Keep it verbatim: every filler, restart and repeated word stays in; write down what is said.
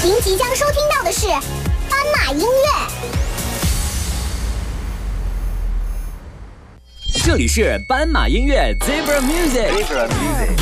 您即将收听到的是斑马音乐。 这里是斑马音乐 Zebra Music。